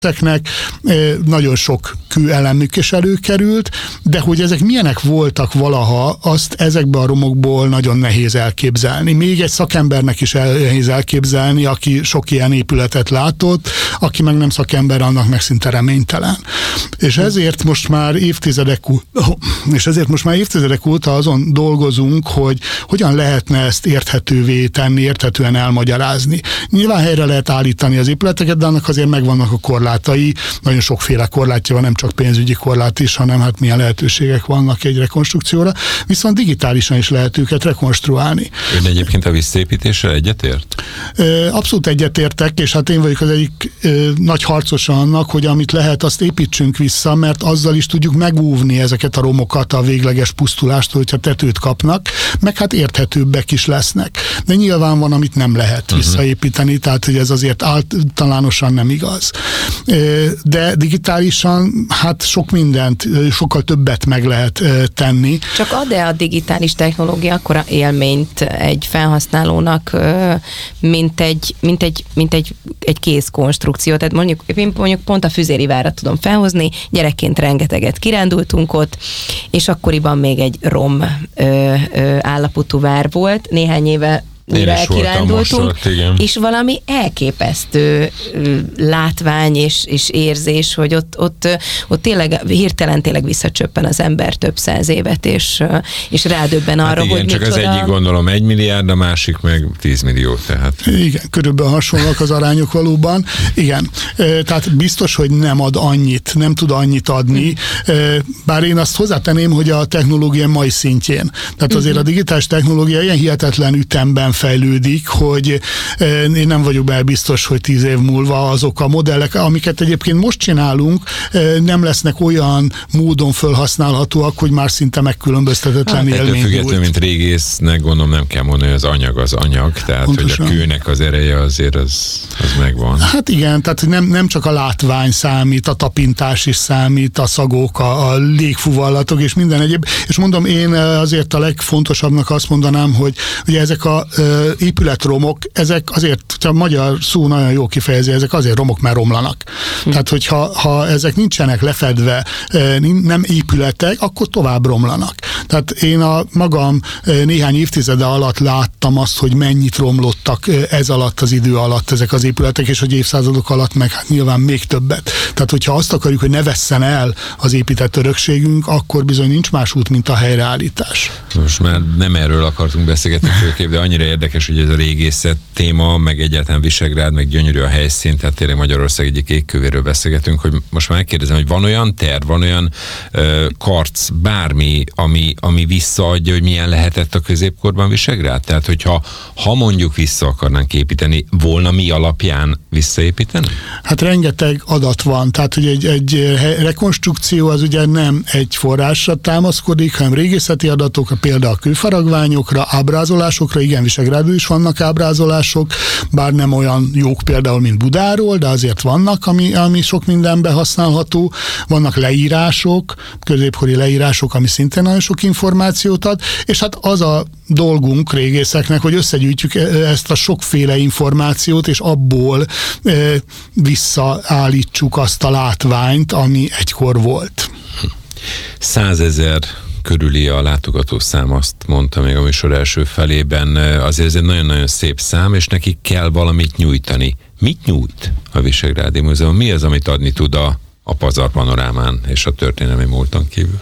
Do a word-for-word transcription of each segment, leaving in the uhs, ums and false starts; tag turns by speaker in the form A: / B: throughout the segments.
A: Ezeknek nagyon sok kőelemük is előkerült, de hogy ezek milyenek voltak valaha, azt ezekbe a romokból nagyon nehéz elképzelni. Még egy szakembernek is nehéz elképzelni, aki sok ilyen épületet látott, aki meg nem szakember, annak meg szinte reménytelen. És ezért most már évtizedek, és ezért most már évtizedek óta azon dolgozunk, hogy hogyan lehetne ezt érthetővé tenni, érthetően elmagyarázni. Nyilván helyre lehet állítani az épületeket, de annak azért megvannak a korlátai, nagyon sokféle korlátja van, nem csak pénzügyi korlát is, hanem hát milyen lehetőségek vannak egy rekonstrukcióra, viszont digitálisan is lehet őket rekonstruálni.
B: Ön egyébként a visszaépítéssel egyetért?
A: Abszolút egyetértek, és hát én vagyok az egyik nagy harcosa annak, hogy amit lehet, azt építsünk vissza, mert azzal is tudjuk megúvni ezeket a romokat a végleges pusztulástól, hogyha tetőt kapnak, meg hát érthetőbbek is lesznek. De nyilván van, amit nem lehet uh-huh. visszaépíteni, tehát hogy ez azért általánosan nem igaz. De digitálisan hát sok mindent, sokkal többet meg lehet tenni.
C: Csak ad-e a digitális technológia akkora élményt egy felhasználónak, mint egy, mint egy, mint egy, egy kész konstrukció? Tehát mondjuk, mondjuk pont a Füzéri várra tudom felhozni, gyerekként rengeteget kirándultunk ott, és akkoriban még egy rom ö, ö, állapotú vár volt, néhány éve újra elkirándultunk, és valami elképesztő látvány és, és érzés, hogy ott, ott, ott tényleg hirtelen tényleg visszacsöppen az ember több száz évet, és, és rádöbben arra, hát igen, hogy
B: csak
C: micsoda...
B: az egyik gondolom egy milliárd, a másik meg tíz millió, tehát.
A: Igen, körülbelül hasonlóak az arányok valóban. Igen, tehát biztos, hogy nem ad annyit, nem tud annyit adni, bár én azt hozzátenném, hogy a technológia mai szintjén. Tehát azért a digitális technológia ilyen hihetetlen ütemben fejlődik, hogy én nem vagyok benne biztos, hogy tíz év múlva azok a modellek, amiket egyébként most csinálunk, nem lesznek olyan módon felhasználhatóak, hogy már szinte megkülönböztetetlen
B: hát,
A: élmény
B: függetlenül, mint régésznek, gondolom nem kell mondani, hogy az anyag az anyag, tehát pontosan. Hogy a kőnek az ereje azért az, az megvan.
A: Hát igen, tehát nem, nem csak a látvány számít, a tapintás is számít, a szagok, a, a légfuvallatok és minden egyéb, és mondom, én azért a legfontosabbnak azt mondanám, hogy ugye ezek a épületromok, ezek azért, a magyar szó nagyon jó kifejezi, ezek azért romok, mert romlanak. Hm. Tehát, hogyha ha ezek nincsenek lefedve, nem épületek, akkor tovább romlanak. Tehát én a magam néhány évtizede alatt láttam azt, hogy mennyit romlottak ez alatt az idő alatt ezek az épületek, és hogy évszázadok alatt meg hát nyilván még többet. Tehát, hogyha azt akarjuk, hogy ne vesszen el az épített örökségünk, akkor bizony nincs más út, mint a helyreállítás.
B: Most már nem erről akartunk beszélgetni főképp, de annyira érdekes, hogy ez a régészet téma, meg egyáltalán Visegrád, meg gyönyörű a helyszín, tehát tényleg Magyarország egyik égkövéről beszélgetünk, hogy most már megkérdezem, hogy van olyan terv, van olyan ö, karc, bármi, ami, ami visszaadja, hogy milyen lehetett a középkorban Visegrád? Tehát, hogyha ha mondjuk vissza akarnánk építeni, volna mi alapján visszaépíteni?
A: Hát rengeteg adat van, tehát, hogy egy, egy rekonstrukció az ugye nem egy forrásra támaszkodik, hanem régészeti adatokra, például a kőfaragványokra, ábrázolásokra, igen, Visegrádról is vannak ábrázolások, bár nem olyan jók például, mint Budáról, de azért vannak, ami, ami sok mindenben használható. Vannak leírások, középkori leírások, ami szintén nagyon sok információt ad, és hát az a dolgunk régészeknek, hogy összegyűjtjük ezt a sokféle információt, és abból e, visszaállítsuk azt a látványt, ami egykor volt.
B: Százezer körüli a látogatószám, azt mondta még a műsor első felében, azért ez egy nagyon-nagyon szép szám, és nekik kell valamit nyújtani. Mit nyújt a Visegrádi Múzeum? Mi az, amit adni tud a, a Pazar panorámán és a történelmi múlton kívül?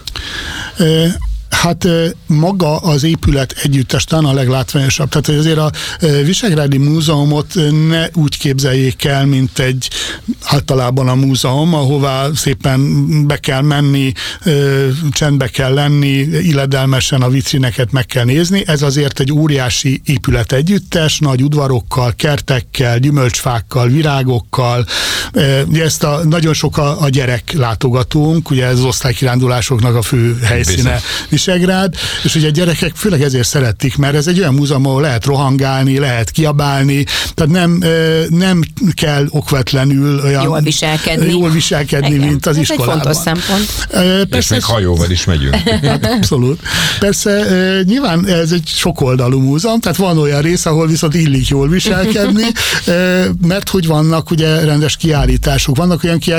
B: E- Hát maga az épület együttes talán a leglátványosabb. Tehát, hogy azért a Visegrádi Múzeumot ne úgy képzeljék el, mint egy általában a múzeum, ahová szépen be kell menni, csendbe kell lenni, illedelmesen a vitrineket meg kell nézni. Ez azért egy óriási épület együttes, nagy udvarokkal, kertekkel, gyümölcsfákkal, virágokkal. Ugye ezt a, nagyon sok a, a gyerek látogatónk, ugye ez az osztálykirándulásoknak a fő helyszíne.
A: Visegrád, és ugye a gyerekek főleg ezért szeretik, mert ez egy olyan múzeum, ahol lehet rohangálni, lehet kiabálni, tehát nem, nem kell okvetlenül olyan
C: jól viselkedni,
A: jól viselkedni mint az
C: ez
A: iskolában.
C: Ez egy fontos szempont.
B: Persze, és még hajóval is megyünk.
A: Hát abszolút. Persze nyilván ez egy sokoldalú múzeum, tehát van olyan rész, ahol viszont illik jól viselkedni, mert hogy vannak ugye rendes kiállítások, vannak olyan kiállítások,